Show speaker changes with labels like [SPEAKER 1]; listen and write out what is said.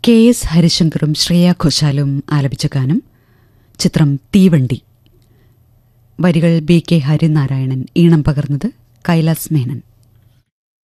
[SPEAKER 1] K S ഹരിശങ്കറും Shreya ഘോഷാലും ആലപിച്ച ഗാനം. ചിത്രം തീവണ്ടി. വരികൾ ബി കെ ഹരിനാരായണൻ. ഈണം പകർന്നത് കൈലാസ് മേനൻ.